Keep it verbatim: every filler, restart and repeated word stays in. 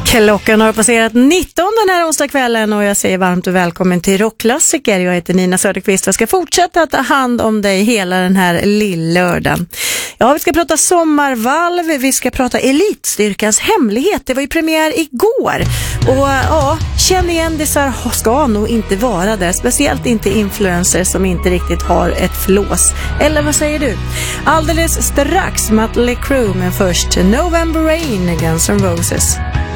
Klockan har passerat nitton den här onsdagskvällen och jag säger varmt och välkommen till Rockklassiker. Jag heter Nina Söderqvist och ska fortsätta ta hand om dig hela den här lillördagen. Ja, vi ska prata sommarvalv, vi ska prata elitstyrkans hemlighet. Det var ju premiär igår och ja, kändisar ska nog inte vara där. Speciellt inte influencers som inte riktigt har ett flås. Eller vad säger du? Alldeles strax Mötley Crüe, men först November Rain, Guns N' Roses.